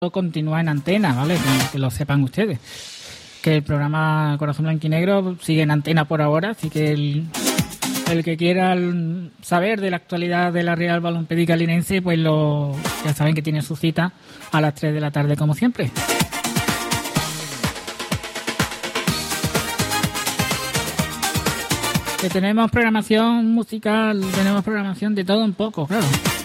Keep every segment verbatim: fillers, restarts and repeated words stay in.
continúa en antena, ¿vale? Que, que lo sepan ustedes. Que el programa Corazón Blanquinegro sigue en antena por ahora, así que el, el que quiera saber de la actualidad de la Real Balompédica Linense, pues lo ya saben que tiene su cita a las tres de la tarde, como siempre. Que tenemos programación musical, tenemos programación de todo un poco, claro.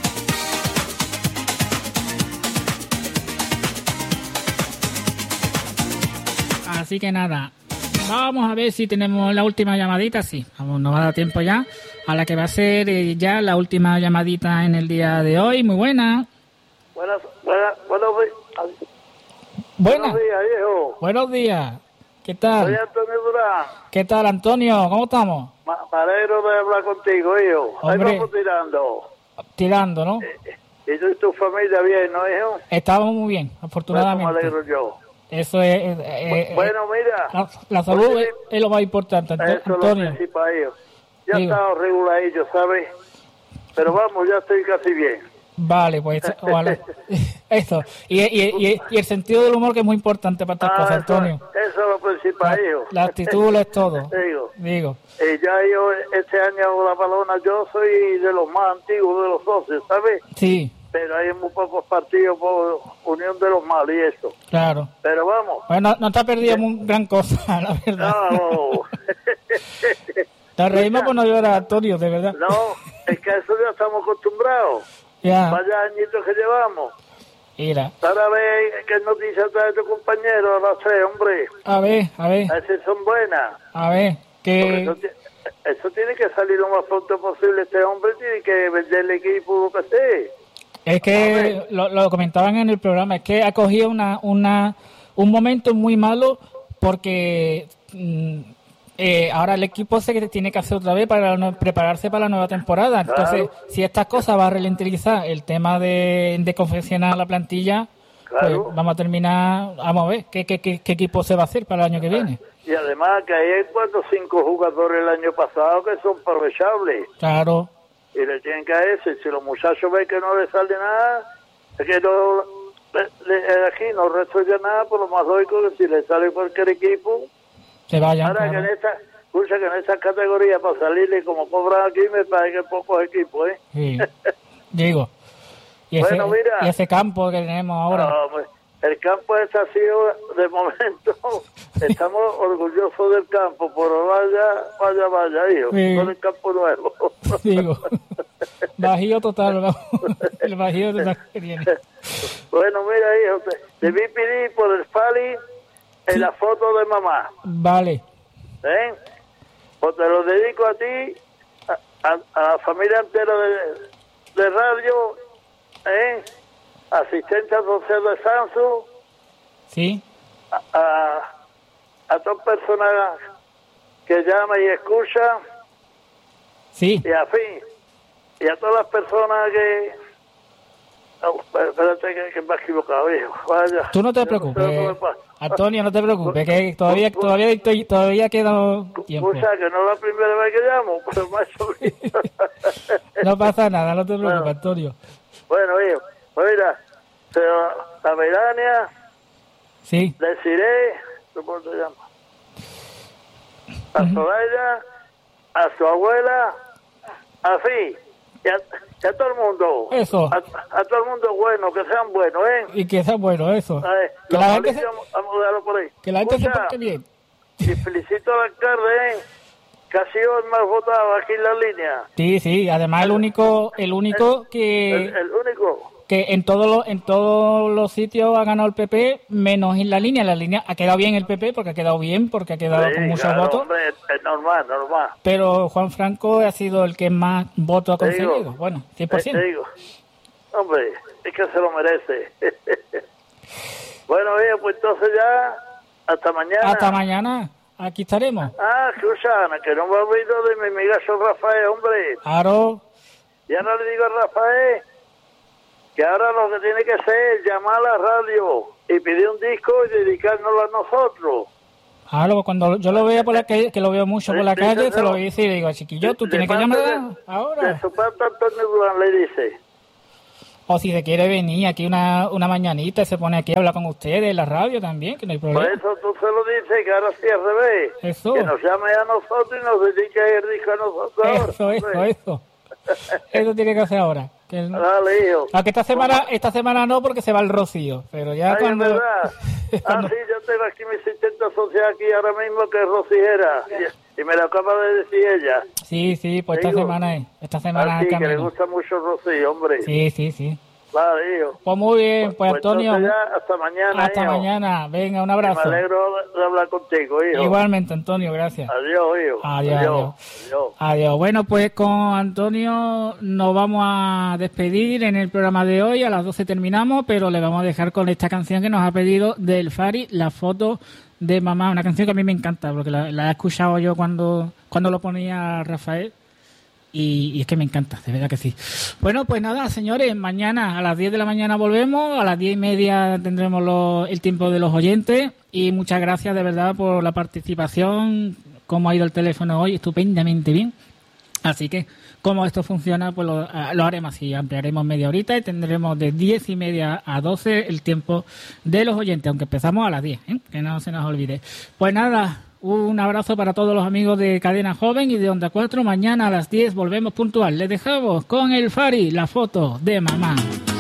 Así que nada, vamos a ver si tenemos la última llamadita, sí, vamos, nos va a dar tiempo ya, a la que va a ser eh, ya la última llamadita en el día de hoy. Muy buena. Buenas, buenas, buenos días. Buena. Buenos días, viejo. Buenos días. ¿Qué tal? Soy Antonio Durán. ¿Qué tal, Antonio? ¿Cómo estamos? Ma- me alegro de hablar contigo, hijo. Ahí Hombre. vamos tirando. Tirando, ¿no? Y tú y tu familia bien, ¿no, hijo? Estamos muy bien, Bueno, me afortunadamente. alegro yo. Eso es... eh, eh, Bueno, mira. la, la salud Oye, es, es lo más importante, Anto- Eso es lo Antonio. principal, hijo. Ya Digo. estaba reguladillo, ¿sabes? Pero vamos, ya estoy casi bien. Vale, pues ojalá. Eso. Y, y, y, y el sentido del humor, que es muy importante para estas Ah, cosas, eso, Antonio. eso es lo principal, La, hijo. la actitud lo es todo. Digo. Digo. Eh, ya yo, este año la balona, yo soy de los más antiguos de los socios, ¿sabes? Sí, Pero hay muy pocos partidos por unión de los males y eso. claro. Pero vamos. Bueno, no, no te has perdido muy gran cosa, la verdad. No, Te reímos por no llorar, Antonio, de verdad. no, es que a eso ya estamos acostumbrados. Ya, Vaya añitos que llevamos. mira. Ahora ve qué noticias trae tu compañero, no sé, hombre. A ver, a ver, A ver si son buenas. a ver. Porque eso, Que... ti- eso tiene que salir lo más pronto posible. Este hombre tiene que vender el equipo, lo que sea. Es que lo, lo comentaban en el programa, es que ha cogido una, una, un momento muy malo porque mm, eh, ahora el equipo se que tiene que hacer otra vez para no- prepararse para la nueva temporada. Entonces, Claro. si estas cosas va a ralentizar el tema de, de confeccionar la plantilla, Claro. pues vamos a terminar, vamos a ver qué, qué, qué, qué equipo se va a hacer para el año que viene. Y además que hay cuatro o cinco jugadores el año pasado que son aprovechables. Claro, Y le tienen que a ese. Si los muchachos ven que no les sale nada, es que no, le- le- aquí no resuelve nada, por lo más lógico que si le sale cualquier equipo. se vayan. Ahora que claro. en esta, escucha que en esta categoría para salirle como cobran aquí me parece que pocos equipos, ¿eh? Sí, digo. Y ese, Bueno, mira. y ese campo que tenemos ahora. No, pues, el campo este ha sido, de momento, estamos orgullosos del campo, pero vaya, vaya, vaya, hijo, Sí. con el campo nuevo. Digo, bajío total, vamos. El bajío total que tiene. Bueno, mira, hijo, te, te vi pedir por el Fali en la foto de mamá, Vale, ¿eh? Pues te lo dedico a ti, a, a- a la familia entera de, de radio, ¿eh? Asistente social de Sansu, sí, a, a, a todas personas que llaman y escuchan, sí. y a fin, y a todas las personas que... Oh, espérate que, que me he equivocado, hijo. Vaya. Tú no te Yo sé lo que me preocupes, pasa. Antonio, no te preocupes, que todavía todavía estoy, todavía queda tiempo. O sea, que no es la primera vez que llamo, pero más o menos. No pasa nada, no te preocupes, Bueno. Antonio. Bueno, hijo, pues mira, se- la Melania, Sí, Desiree, ¿cómo se llama? A Soraya, a su abuela, así, y a, y a todo el mundo. Eso. A, a todo el mundo bueno, que sean buenos, ¿eh? y que sea bueno eso. A ver, Que los la gente se, políticos, vamos a darlo por ahí. que la gente se Escucha, porte bien. y felicito al alcalde, ¿eh? Que ha sido el más votado aquí en la línea. Sí, sí, además el único, el único El, que, el único. que en todos los, en todos los sitios ha ganado el P P, menos en la línea. La línea ha quedado bien el P P, porque ha quedado bien, porque ha quedado Sí, con muchos claro, votos. hombre, es, es normal, normal. Pero Juan Franco ha sido el que más votos ha Te digo, conseguido. Bueno, cien por Te, ciento. te digo, hombre, es que se lo merece. Bueno, oye, pues entonces ya, hasta mañana. Hasta mañana. Aquí estaremos. Ah, Susana, que no me olvido de mi amigazo Rafael, hombre. Claro. Y ahora le digo a Rafael que ahora lo que tiene que hacer es llamar a la radio y pedir un disco y dedicárnoslo a nosotros. Claro, cuando yo lo veo por la calle, que lo veo mucho por la Sí, calle, sí, se lo no. dice y le digo, chiquillo, tú Le tienes que manda llamar de- ahora. De su parte Antonio Durán le dice. O si se quiere venir aquí una, una mañanita y se pone aquí a hablar con ustedes en la radio también, que no hay problema. Por eso tú se lo dices, que ahora sí al revés. Eso. Que nos llame a nosotros y nos dedique el disco a nosotros ahora. Eso, eso, eso. Eso tiene que hacer ahora. Que el- Dale, hijo. Aunque esta semana, esta semana no, porque se va el Rocío, pero ya Ay, cuando... es verdad. Ah, sí, yo tengo aquí mi asistente social aquí ahora mismo, que es Rociera. Y, y me lo acaba de decir ella. Sí, sí, pues esta Digo, semana es. Esta semana Ah, sí, es que le camino. gusta mucho Rocío, hombre. Sí, sí, sí. Vale, hijo. Pues muy bien, pues Antonio, entonces ya, hasta mañana, hasta hijo. mañana. Venga, un Me abrazo. alegro de hablar contigo, hijo. Igualmente, Antonio, gracias. Adiós, hijo. Adiós, adiós. Adiós. Adiós. Bueno, pues con Antonio nos vamos a despedir en el programa de hoy. A las doce terminamos, pero le vamos a dejar con esta canción que nos ha pedido del Fari, La foto de mamá. Una canción que a mí me encanta, porque la, la he escuchado yo cuando, cuando lo ponía Rafael. Y, y es que me encanta, de verdad que sí. Bueno, pues nada, señores, mañana a las diez de la mañana volvemos, a las diez y media tendremos lo- el tiempo de los oyentes, y muchas gracias de verdad por la participación, cómo ha ido el teléfono hoy, estupendamente bien. Así que, como esto funciona, pues lo, lo haremos así, ampliaremos media horita y tendremos de diez y media a doce el tiempo de los oyentes, aunque empezamos a las diez, ¿eh? Que no se nos olvide. Pues nada, un abrazo para todos los amigos de Cadena Joven y de Onda cuatro. Mañana a las diez volvemos puntual. Les dejamos con el Fari, La foto de mamá.